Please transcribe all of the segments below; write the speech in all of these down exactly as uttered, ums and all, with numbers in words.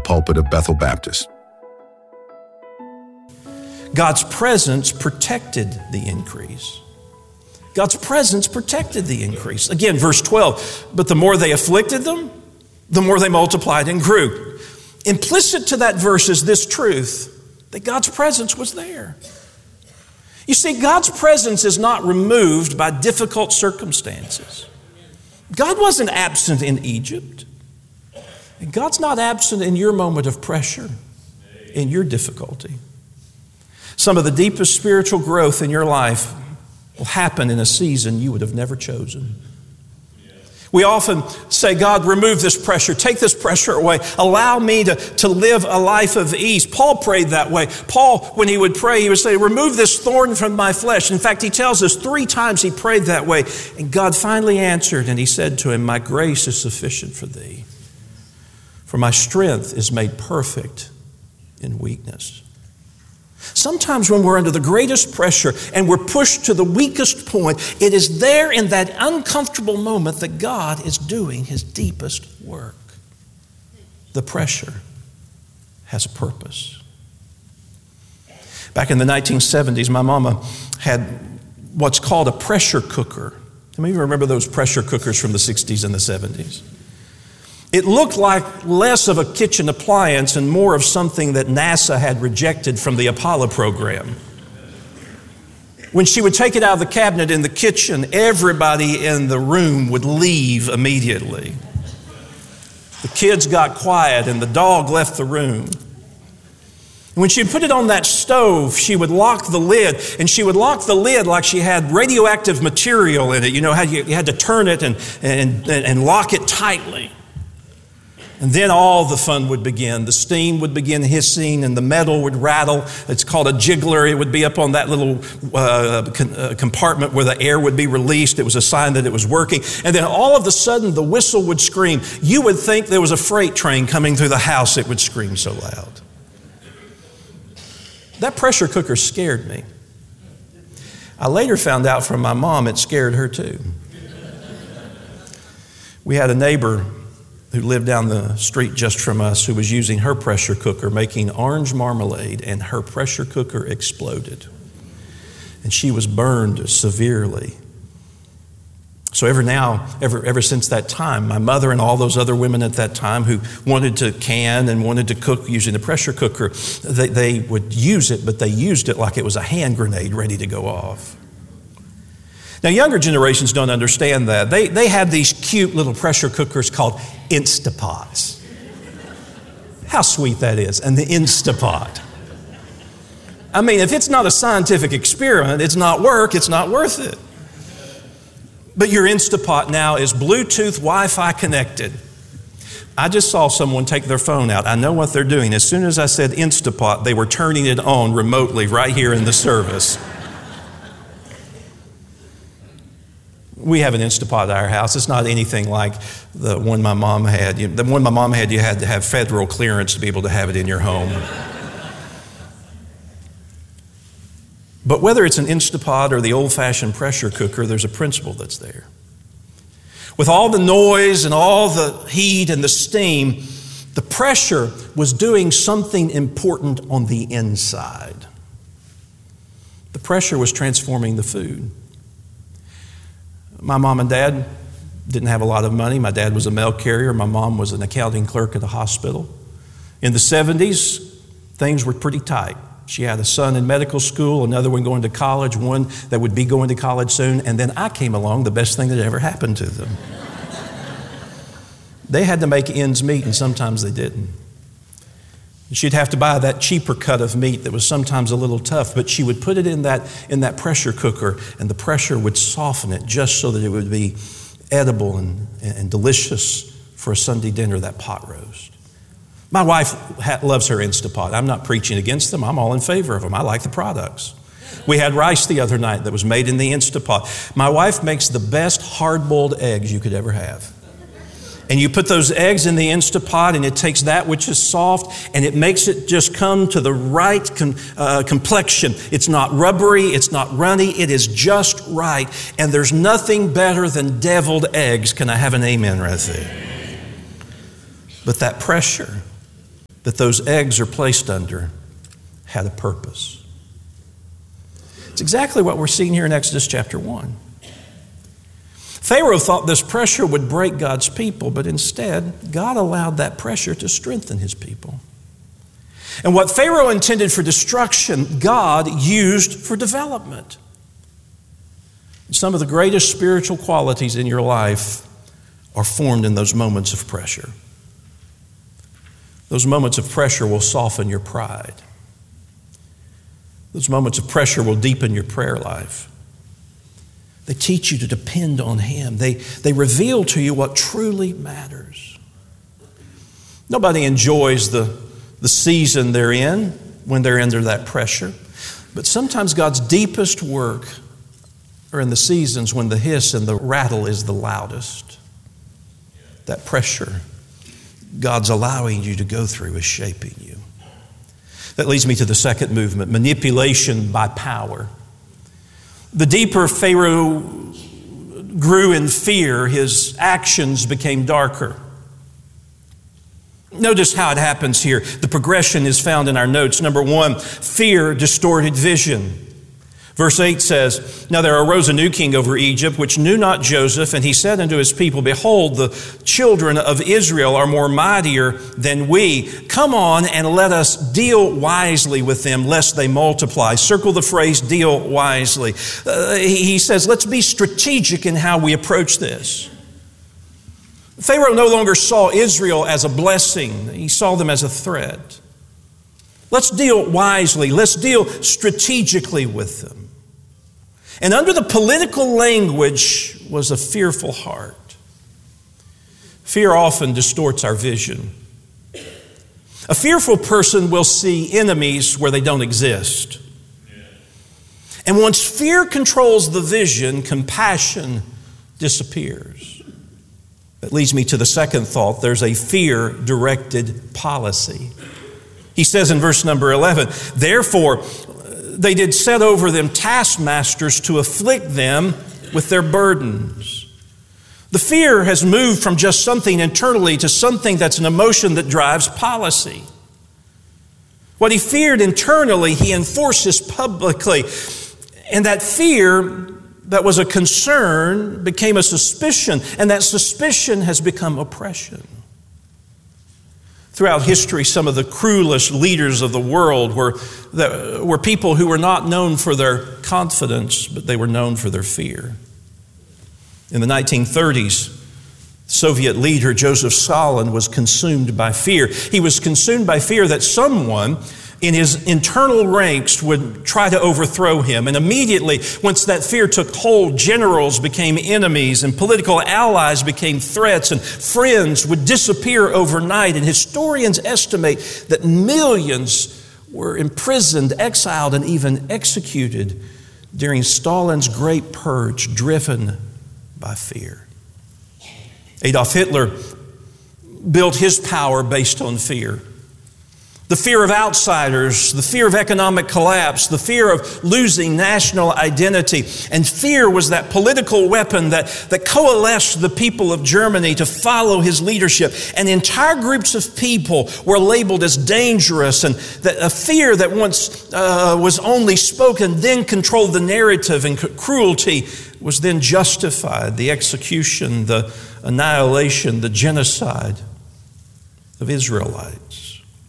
pulpit of Bethel Baptist. God's presence protected the increase. God's presence protected the increase. Again, verse twelve, but the more they afflicted them, the more they multiplied and grew. Implicit to that verse is this truth, that God's presence was there. You see, God's presence is not removed by difficult circumstances. God wasn't absent in Egypt. And God's not absent in your moment of pressure, in your difficulty. Some of the deepest spiritual growth in your life will happen in a season you would have never chosen. We often say, God, remove this pressure. Take this pressure away. Allow me to, to live a life of ease. Paul prayed that way. Paul, when he would pray, he would say, remove this thorn from my flesh. In fact, he tells us three times he prayed that way. And God finally answered, and he said to him, my grace is sufficient for thee, for my strength is made perfect in weakness. Sometimes when we're under the greatest pressure and we're pushed to the weakest point, it is there in that uncomfortable moment that God is doing His deepest work. The pressure has a purpose. Back in the nineteen seventies, my mama had what's called a pressure cooker. How many of you remember those pressure cookers from the sixties and the seventies? It looked like less of a kitchen appliance and more of something that NASA had rejected from the Apollo program. When she would take it out of the cabinet in the kitchen, everybody in the room would leave immediately. The kids got quiet and the dog left the room. And when she put it on that stove, she would lock the lid, and she would lock the lid like she had radioactive material in it. You know how you, you had to turn it and, and, and lock it tightly. And then all the fun would begin. The steam would begin hissing and the metal would rattle. It's called a jiggler. It would be up on that little uh, con- uh, compartment where the air would be released. It was a sign that it was working. And then all of a sudden the whistle would scream. You would think there was a freight train coming through the house. It would scream so loud. That pressure cooker scared me. I later found out from my mom it scared her too. We had a neighbor who lived down the street just from us, who was using her pressure cooker, making orange marmalade, and her pressure cooker exploded. And she was burned severely. So ever now, ever, ever since that time, my mother and all those other women at that time who wanted to can and wanted to cook using the pressure cooker, they, they would use it, but they used it like it was a hand grenade ready to go off. Now, younger generations don't understand that. They, they have these cute little pressure cookers called Instapots. How sweet that is, and the Instapot. I mean, if it's not a scientific experiment, it's not work, it's not worth it. But your Instapot now is Bluetooth Wi-Fi connected. I just saw someone take their phone out. I know what they're doing. As soon as I said Instapot, they were turning it on remotely right here in the service. We have an Instapot at our house. It's not anything like the one my mom had. The one my mom had, you had to have federal clearance to be able to have it in your home. But whether it's an Instapot or the old-fashioned pressure cooker, there's a principle that's there. With all the noise and all the heat and the steam, the pressure was doing something important on the inside. The pressure was transforming the food. My mom and dad didn't have a lot of money. My dad was a mail carrier. My mom was an accounting clerk at a hospital. In the seventies, things were pretty tight. She had a son in medical school, another one going to college, one that would be going to college soon, and then I came along, the best thing that ever happened to them. They had to make ends meet, and sometimes they didn't. She'd have to buy that cheaper cut of meat that was sometimes a little tough, but she would put it in that in that pressure cooker, and the pressure would soften it just so that it would be edible and, and delicious for a Sunday dinner, that pot roast. My wife ha- loves her Instapot. I'm not preaching against them. I'm all in favor of them. I like the products. We had rice the other night that was made in the Instapot. My wife makes the best hard-boiled eggs you could ever have. And you put those eggs in the Instapot, and it takes that which is soft, and it makes it just come to the right com- uh, complexion. It's not rubbery, it's not runny, it is just right. And there's nothing better than deviled eggs. Can I have an amen right there? But that pressure that those eggs are placed under had a purpose. It's exactly what we're seeing here in Exodus chapter one. Pharaoh thought this pressure would break God's people, but instead, God allowed that pressure to strengthen his people. And what Pharaoh intended for destruction, God used for development. Some of the greatest spiritual qualities in your life are formed in those moments of pressure. Those moments of pressure will soften your pride. Those moments of pressure will deepen your prayer life. They teach you to depend on Him. They, they reveal to you what truly matters. Nobody enjoys the, the season they're in when they're under that pressure. But sometimes God's deepest work are in the seasons when the hiss and the rattle is the loudest. That pressure God's allowing you to go through is shaping you. That leads me to the second movement, manipulation by power. The deeper Pharaoh grew in fear, his actions became darker. Notice how it happens here. The progression is found in our notes. Number one, fear distorted vision. Verse eight says, "Now there arose a new king over Egypt, which knew not Joseph, and he said unto his people, Behold, the children of Israel are more mightier than we. Come on and let us deal wisely with them, lest they multiply." Circle the phrase, deal wisely. Uh, he says, let's be strategic in how we approach this. Pharaoh no longer saw Israel as a blessing. He saw them as a threat. Let's deal wisely. Let's deal strategically with them. And under the political language was a fearful heart. Fear often distorts our vision. A fearful person will see enemies where they don't exist. And once fear controls the vision, compassion disappears. That leads me to the second thought. There's a fear-directed policy. He says in verse number eleven, "Therefore they did set over them taskmasters to afflict them with their burdens." The fear has moved from just something internally to something that's an emotion that drives policy. What he feared internally, he enforces publicly. And that fear that was a concern became a suspicion, and that suspicion has become oppression. Throughout history, some of the cruelest leaders of the world were, were people who were not known for their confidence, but they were known for their fear. In the nineteen thirties, Soviet leader Joseph Stalin was consumed by fear. He was consumed by fear that someone in his internal ranks would try to overthrow him. And immediately, once that fear took hold, generals became enemies and political allies became threats and friends would disappear overnight. And historians estimate that millions were imprisoned, exiled, and even executed during Stalin's Great Purge, driven by fear. Adolf Hitler built his power based on fear. The fear of outsiders, the fear of economic collapse, the fear of losing national identity. And fear was that political weapon that, that coalesced the people of Germany to follow his leadership. And entire groups of people were labeled as dangerous. And that a fear that once uh, was only spoken then controlled the narrative, and cruelty was then justified. The execution, the annihilation, the genocide of Israelites.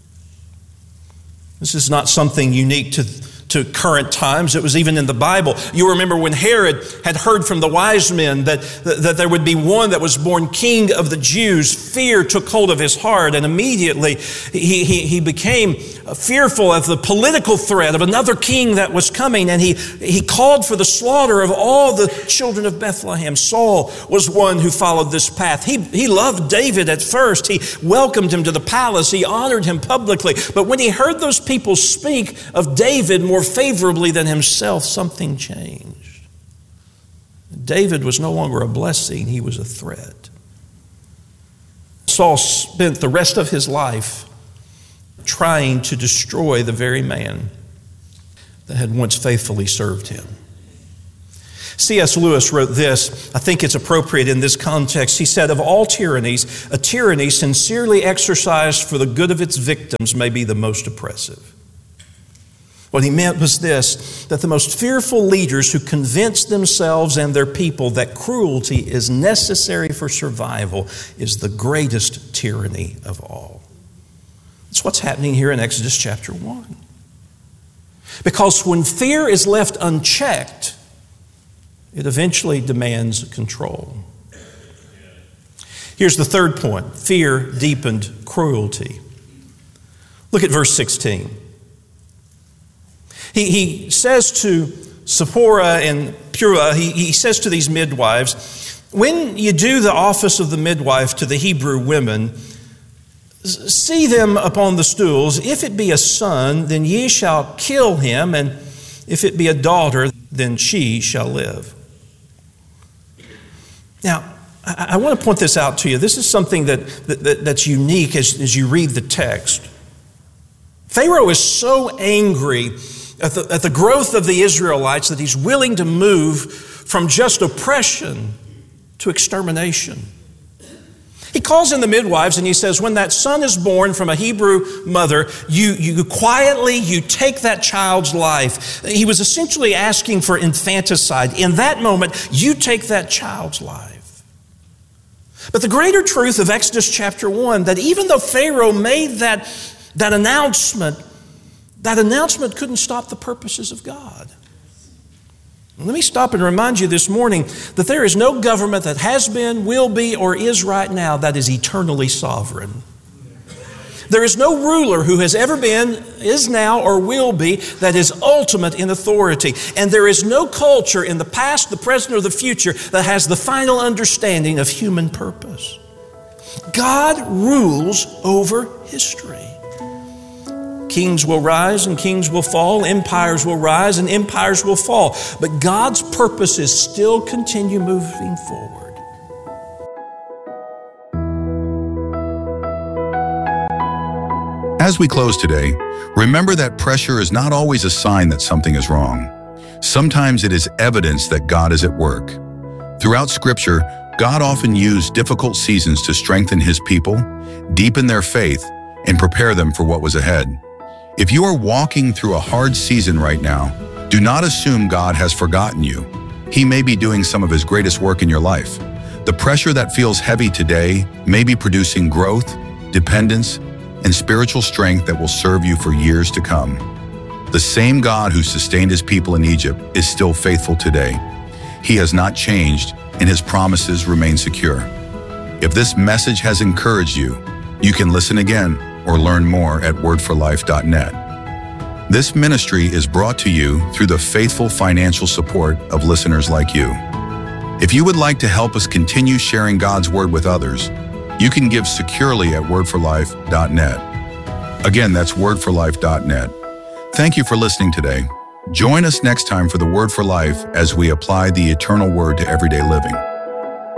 This is not something unique to, to current times. It was even in the Bible. You remember when Herod had heard from the wise men that, that, that there would be one that was born king of the Jews. Fear took hold of his heart, and immediately he, he, he became fearful of the political threat of another king that was coming, and he, he called for the slaughter of all the children of Bethlehem. Saul was one who followed this path. He, he loved David at first. He welcomed him to the palace. He honored him publicly. But when he heard those people speak of David more favorably than himself, something changed. David was no longer a blessing. He was a threat. Saul spent the rest of his life trying to destroy the very man that had once faithfully served him. C S Lewis wrote this. I think it's appropriate in this context. He said, of all tyrannies, a tyranny sincerely exercised for the good of its victims may be the most oppressive. What he meant was this, that the most fearful leaders who convince themselves and their people that cruelty is necessary for survival is the greatest tyranny of all. That's what's happening here in Exodus chapter one. Because when fear is left unchecked, it eventually demands control. Here's the third point. Fear deepened cruelty. Look at verse sixteen. He, he says to Zipporah and Puah, he, he says to these midwives, when you do the office of the midwife to the Hebrew women, see them upon the stools. If it be a son, then ye shall kill him, and if it be a daughter, then she shall live. Now, I, I want to point this out to you. This is something that, that, that that's unique as, as you read the text. Pharaoh is so angry at the, at the growth of the Israelites that he's willing to move from just oppression to extermination. He calls in the midwives and he says, when that son is born from a Hebrew mother, you, you quietly, you take that child's life. He was essentially asking for infanticide. In that moment, you take that child's life. But the greater truth of Exodus chapter one, that even though Pharaoh made that, that announcement, that announcement couldn't stop the purposes of God. Let me stop and remind you this morning that there is no government that has been, will be, or is right now that is eternally sovereign. There is no ruler who has ever been, is now, or will be that is ultimate in authority. And there is no culture in the past, the present, or the future that has the final understanding of human purpose. God rules over history. Kings will rise and kings will fall. Empires will rise and empires will fall. But God's purposes still continue moving forward. As we close today, remember that pressure is not always a sign that something is wrong. Sometimes it is evidence that God is at work. Throughout Scripture, God often used difficult seasons to strengthen His people, deepen their faith, and prepare them for what was ahead. If you are walking through a hard season right now, do not assume God has forgotten you. He may be doing some of His greatest work in your life. The pressure that feels heavy today may be producing growth, dependence, and spiritual strength that will serve you for years to come. The same God who sustained His people in Egypt is still faithful today. He has not changed, and His promises remain secure. If this message has encouraged you, you can listen again or learn more at word for life dot net. This ministry is brought to you through the faithful financial support of listeners like you. If you would like to help us continue sharing God's Word with others, you can give securely at word for life dot net. Again, that's word for life dot net. Thank you for listening today. Join us next time for the Word for Life as we apply the eternal Word to everyday living.